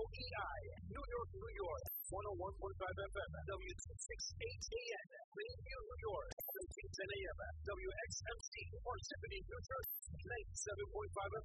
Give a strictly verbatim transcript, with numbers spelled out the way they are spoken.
E I, New York, New York, one oh one point five F M, W two sixty-eight A M, Greenview, New York, thirteen ten A M, W X M C, Parsippany, New Jersey, ninety-seven point five F